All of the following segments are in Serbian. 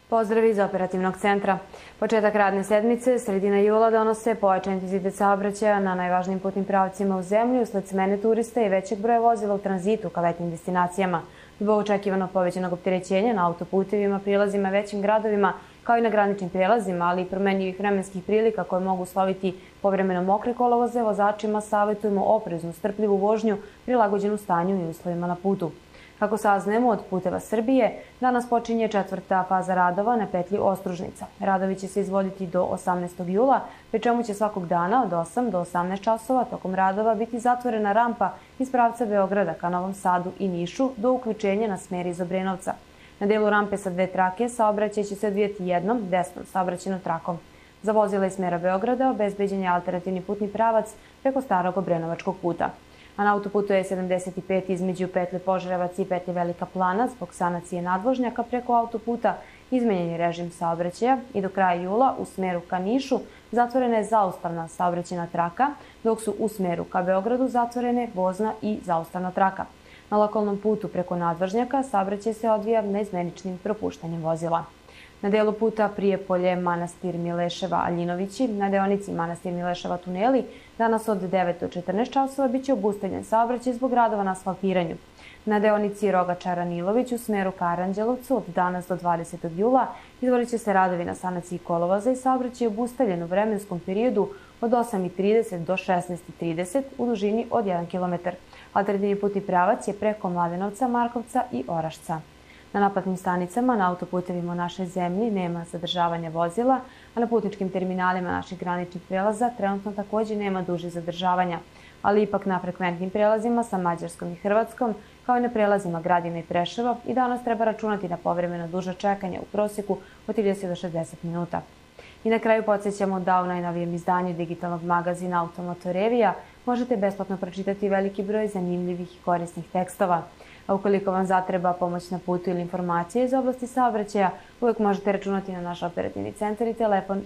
Pozdrav iz operativnog centra. Početak radne sedmice, sredina jula, donose pojačan intenzitet saobraćaja na najvažnijim putnim pravcima u zemlji usled smene turista i većeg broja vozila u tranzitu ka letnjim destinacijama. Zbog očekivanog povećanog opterećenja na autoputevima, prilazima većim gradovima, kao i na graničnim prijelazima, ali i promenjivih vremenskih prilika koje mogu usloviti povremeno mokre kolovoze, vozačima savjetujemo opreznu, strpljivu vožnju, prilagođenu stanju i uslovima na putu. Kako saznajemo od Puteva Srbije, danas počinje 4. faza radova na petlji Ostružnica. Radovi će se izvoditi do 18. jula, pri čemu će svakog dana od 8 do 18 časova tokom radova biti zatvorena rampa iz pravca Beograda ka Novom Sadu i Nišu do uključenja na smer iz Obrenovca. Na delu rampe sa 2 trake saobraćaj će se odvijati jednom desnom saobraćajnom trakom. Za vozila iz smera Beograda obezbeđen je alternativni putni pravac preko starog Obrenovačkog puta. A na autoputu E75 između petlje Požarevac i petlje Velika Plana zbog sanacije nadvožnjaka preko autoputa izmenjen je režim saobraćaja i do kraja jula u smeru ka Nišu zatvorena je zaustavna saobraćajna traka, dok su u smeru ka Beogradu zatvorene vozna i zaustavna traka. Na lokalnom putu preko nadvožnjaka saobraćaj se odvija neizmeničnim propuštanjem vozila. Na delu puta Prijepolje, Manastir Mileševa, Aljinovići, na deonici Manastir Mileševa tuneli, danas od 9 do 14 časova biće obustavljen saobraćaj zbog radova na asfaltiranju. Na deonici Rogača Ranilović u smeru ka Aranđelovcu od danas do 20. jula izvodit će se radovi na sanaciji kolovoza i saobraćaj je obustavljen u vremenskom periodu od 8:30 do 16:30 u dužini od 1 km. Alternativni putni pravac je preko Mladenovca, Markovca i Orašca. Na naplatnim stanicama na autoputevima u našoj zemlji nema zadržavanja vozila, a na putničkim terminalima naših graničnih prelaza trenutno također nema dužih zadržavanja, ali ipak na frekventnim prelazima sa Mađarskom i Hrvatskom, kao i na prelazima Gradina i Preševo, i danas treba računati na povremeno duže čekanje u prosjeku od 30 do 60 minuta. I na kraju podsjećamo da u najnovijem izdanju digitalnog magazina Automoto Revija možete besplatno pročitati veliki broj zanimljivih i korisnih tekstova. A ukoliko vam zatreba pomoć na putu ili informacije iz oblasti saobraćaja, uvek možete računati na naš operativni centar i telefon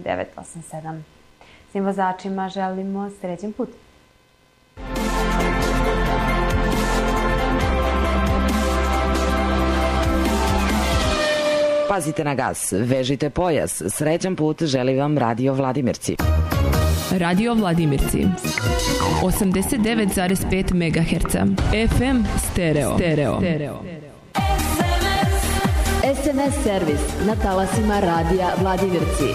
1987. Svim vozačima želimo srećan put. Pazite na gas, vežite pojas. Srećan put želi vam Radio Vladimirci. Radio Vladimirci 89,5 MHz FM stereo. SMS servis na talasima Radija Vladimirci.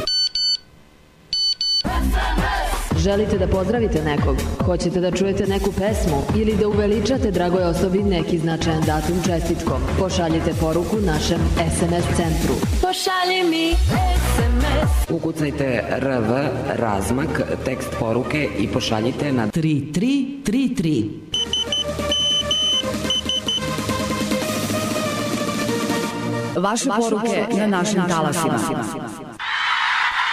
Želite da pozdravite nekog? Hoćete da čujete neku pesmu ili da uveličate dragoj osobi neki značajan datum čestitkom? Pošaljite poruku našem SMS centru. Pošalji mi SMS. Ukucajte RV, razmak, tekst poruke i pošaljite na 3333. Vaše poruke na našim talasima.